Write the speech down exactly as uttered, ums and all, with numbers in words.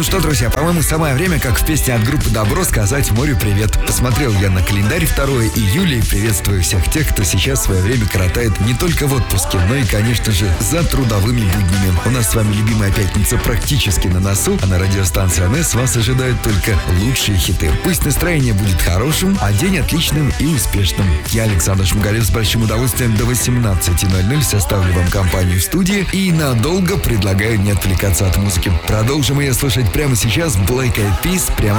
Ну что, друзья, по-моему, самое время, как в песне от группы «Добро», сказать морю привет. Посмотрел я на календарь второго июля и приветствую всех тех, кто сейчас свое время коротает не только в отпуске, но и, конечно же, за трудовыми буднями. У нас с вами любимая пятница практически на носу, а на радиостанции АНС вас ожидают только лучшие хиты. Пусть настроение будет хорошим, а день отличным и успешным. Я, Александр Шмагалев, с большим удовольствием до восемнадцати ноль-ноль составлю вам компанию в студии и надолго предлагаю не отвлекаться от музыки. Продолжим ее слушать прямо сейчас. Black Eyed Peas прямо